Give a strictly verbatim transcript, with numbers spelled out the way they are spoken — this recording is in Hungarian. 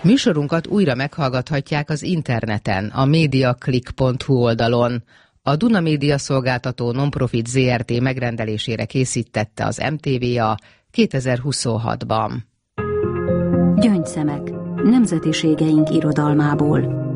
Műsorunkat újra meghallgathatják az interneten, a mediaclick pont hu oldalon. A Duna Média Szolgáltató Nonprofit zé er té megrendelésére készítette az em té vé á kétezer-huszonhatban. Gyöngyszemek, nemzetiségeink irodalmából.